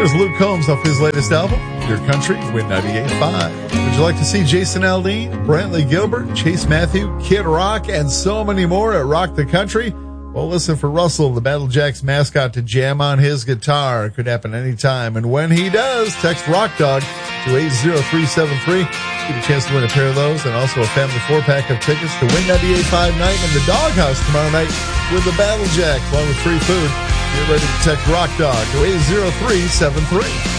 Here's Luke Combs off his latest album, Your Country, Win 98.5. Would you like to see Jason Aldean, Brantley Gilbert, Chase Matthew, Kid Rock, and so many more at Rock the Country? Well, listen for Russell, the Battle Jacks mascot, to jam on his guitar. It could happen anytime. And when he does, text Rock Dog to 80373. Get a chance to win a pair of those and also a family 4-pack of tickets to Win 98.5 night in the Doghouse tomorrow night with the Battle Jacks along with free food. Get ready to text Rock Dog to 80373.